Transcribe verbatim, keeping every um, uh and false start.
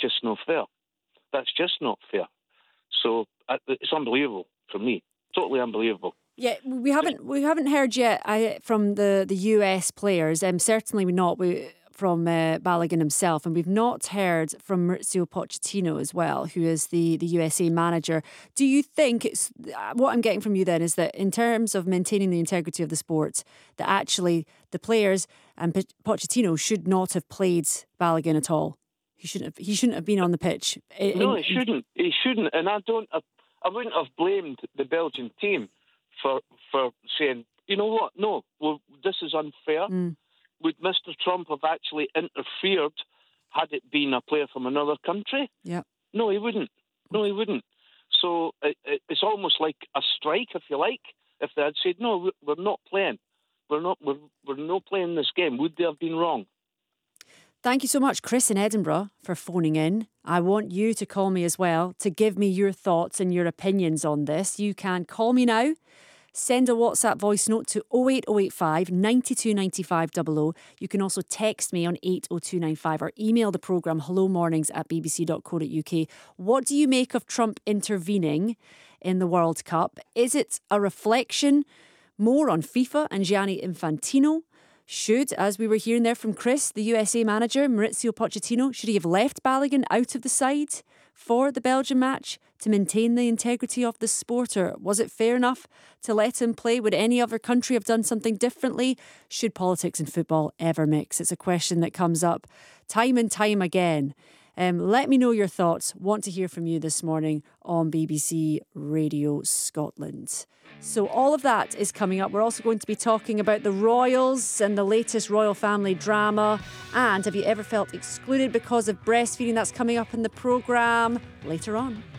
just not fair. That's just not fair. So uh, it's unbelievable for me. Totally unbelievable. Yeah, we haven't we haven't heard yet I, from the, the U S players. Um, certainly not we, from uh, Balogun himself, and we've not heard from Mauricio Pochettino as well, who is the, the U S A manager. Do you think it's, what I'm getting from you then is that in terms of maintaining the integrity of the sport, that actually the players and Pochettino should not have played Balogun at all? He shouldn't have. He shouldn't have been on the pitch. No, in, he shouldn't. He shouldn't. And I don't. I wouldn't have blamed the Belgian team for for saying, you know what? No, well, this is unfair. Mm. Would Mister Trump have actually interfered had it been a player from another country? Yeah. No, he wouldn't. No, he wouldn't. So it, it, it's almost like a strike, if you like. If they had said, no, we're not playing, we're not, we're, we're not playing this game, would they have been wrong? Thank you so much, Chris in Edinburgh, for phoning in. I want you to call me as well to give me your thoughts and your opinions on this. You can call me now. Send a WhatsApp voice note to oh eight oh eight five, nine two nine five double oh. You can also text me on eight oh two nine five or email the programme hello mornings at b b c dot co dot u k. What do you make of Trump intervening in the World Cup? Is it a reflection more on FIFA and Gianni Infantino? Should, as we were hearing there from Chris, the U S A manager, Mauricio Pochettino, should he have left Balogun out of the side for the Belgian match to maintain the integrity of the sport? Or was it fair enough to let him play? Would any other country have done something differently? Should politics and football ever mix? It's a question that comes up time and time again. Um, let me know your thoughts. Want to hear from you this morning on B B C Radio Scotland. So all of that is coming up. We're also going to be talking about the royals and the latest royal family drama. And have you ever felt excluded because of breastfeeding? That's coming up in the programme later on.